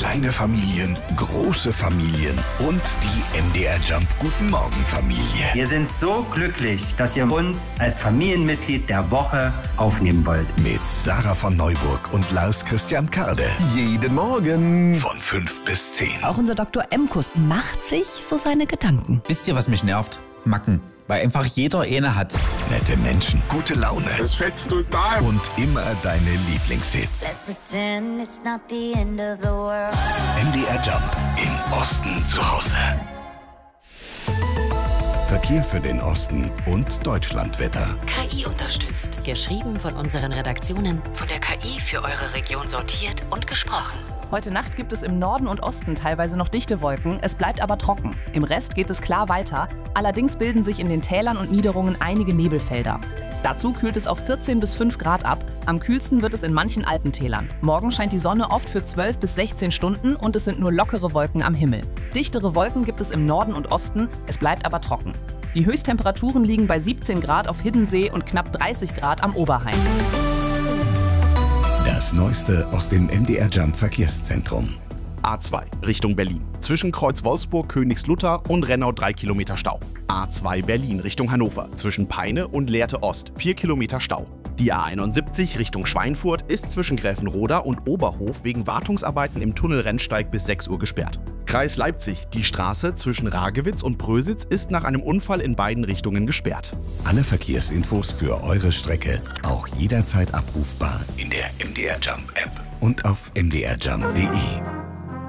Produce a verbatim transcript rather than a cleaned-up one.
Kleine Familien, große Familien und die M D R Jump Guten Morgen Familie. Wir sind so glücklich, dass ihr uns als Familienmitglied der Woche aufnehmen wollt. Mit Sarah von Neuburg und Lars Christian Karde. Jeden Morgen. Von fünf bis zehn. Auch unser Doktor Emkus macht sich so seine Gedanken. Wisst ihr, was mich nervt? Macken. Weil einfach jeder eine hat. Nette Menschen, gute Laune. Es fetzt total. Und immer deine Lieblingshits. Let's pretend it's not the end of the world. M D R Jump im Osten zu Hause. Verkehr für den Osten und Deutschlandwetter. K I unterstützt. Geschrieben von unseren Redaktionen, von der K I für eure Region sortiert und gesprochen. Heute Nacht gibt es im Norden und Osten teilweise noch dichte Wolken, es bleibt aber trocken. Im Rest geht es klar weiter, allerdings bilden sich in den Tälern und Niederungen einige Nebelfelder. Dazu kühlt es auf vierzehn bis fünf Grad ab, am kühlsten wird es in manchen Alpentälern. Morgen scheint die Sonne oft für zwölf bis sechzehn Stunden und es sind nur lockere Wolken am Himmel. Dichtere Wolken gibt es im Norden und Osten, es bleibt aber trocken. Die Höchsttemperaturen liegen bei siebzehn Grad auf Hiddensee und knapp dreißig Grad am Oberrhein. Das Neueste aus dem M D R Jump Verkehrszentrum. A zwei Richtung Berlin. Zwischen Kreuz Wolfsburg, Königslutter und Rennau drei Kilometer Stau. A zwei Berlin Richtung Hannover. Zwischen Peine und Lehrte Ost vier Kilometer Stau. Die A einundsiebzig Richtung Schweinfurt ist zwischen Gräfenroda und Oberhof wegen Wartungsarbeiten im Tunnel Rennsteig bis sechs Uhr gesperrt. Kreis Leipzig. Die Straße zwischen Ragewitz und Prösitz ist nach einem Unfall in beiden Richtungen gesperrt. Alle Verkehrsinfos für eure Strecke auch jederzeit abrufbar in der M D R Jump App und auf m d r jump punkt d e.